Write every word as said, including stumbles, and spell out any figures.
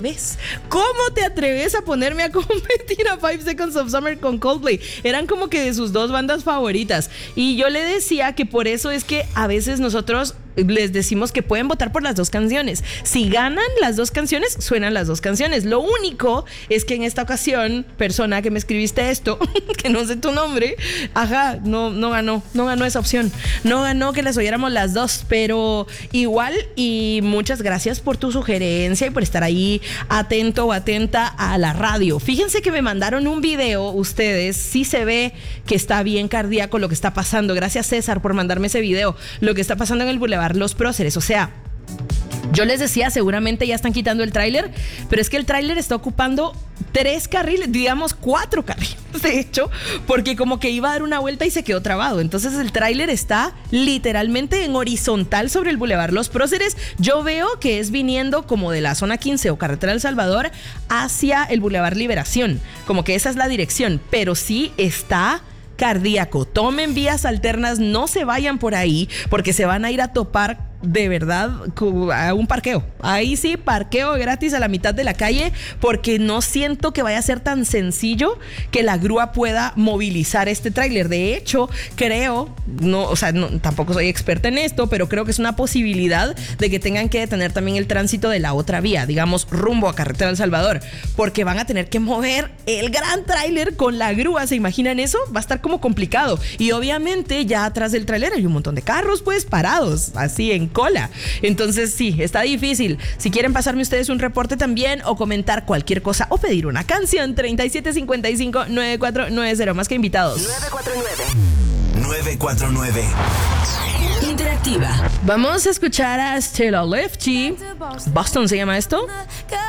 atreves? ¿Cómo te atreves a ponerme a competir a Five Seconds of Summer con Coldplay? Eran como que de sus dos bandas favoritas. Y yo le decía que por eso es que a veces nosotros les decimos que pueden votar por las dos canciones. Si ganan las dos canciones, suenan las dos canciones. Lo único es que en esta ocasión, persona que me escribiste esto, que no sé tu nombre, ajá, no, no ganó, no ganó esa opción. No ganó que las oyéramos las dos, pero igual, y muchas gracias por tu sugerencia y por estar ahí atento o atenta a la radio. Fíjense que me mandaron un video, ustedes, sí se ve que está bien cardíaco lo que está pasando. Gracias, César, por mandarme ese video. Lo que está pasando en el Boulevard Los Próceres, o sea, yo les decía, seguramente ya están quitando el tráiler, pero es que el tráiler está ocupando tres carriles, digamos cuatro carriles, de hecho, porque como que iba a dar una vuelta y se quedó trabado. Entonces el tráiler está literalmente en horizontal sobre el Boulevard Los Próceres. Yo veo que es viniendo como de la zona quince o Carretera El Salvador hacia el Boulevard Liberación, como que esa es la dirección, pero sí está cardíaco. Tomen vías alternas, no se vayan por ahí porque se van a ir a topar de verdad a un parqueo. Ahí sí, parqueo gratis a la mitad de la calle, porque no siento que vaya a ser tan sencillo que la grúa pueda movilizar este tráiler. De hecho, creo, no, o sea, no, tampoco soy experta en esto, pero creo que es una posibilidad de que tengan que detener también el tránsito de la otra vía, digamos rumbo a Carretera El Salvador, porque van a tener que mover el gran tráiler con la grúa. ¿Se imaginan eso? Va a estar como complicado. Y obviamente ya atrás del tráiler hay un montón de carros pues parados, así en cola. Entonces sí, está difícil. Si quieren pasarme ustedes un reporte también o comentar cualquier cosa o pedir una canción, treinta y siete cincuenta y cinco, noventa y cuatro noventa, más que invitados. nueve cuatro nueve. nueve cuatro nueve. Interactiva. Vamos a escuchar a Stella Lefty. Boston se llama esto.